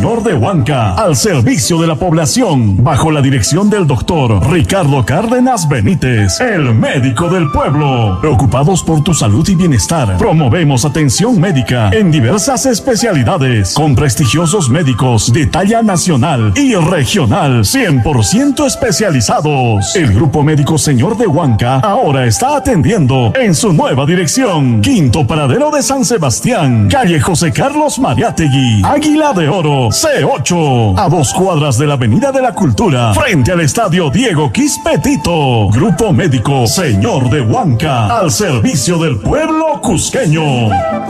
Señor de Huanca, al servicio de la población, bajo la dirección del doctor Ricardo Cárdenas Benítez, el médico del pueblo. Preocupados por tu salud y bienestar, promovemos atención médica en diversas especialidades, con prestigiosos médicos de talla nacional y regional, 100% especializados. El Grupo Médico Señor de Huanca ahora está atendiendo en su nueva dirección, Quinto Paradero de San Sebastián, calle José Carlos Mariátegui, Águila de Oro, C8, a 2 cuadras de la Avenida de la Cultura, frente al Estadio Diego Quispetito. Grupo Médico Señor de Huanca, al servicio del pueblo cusqueño.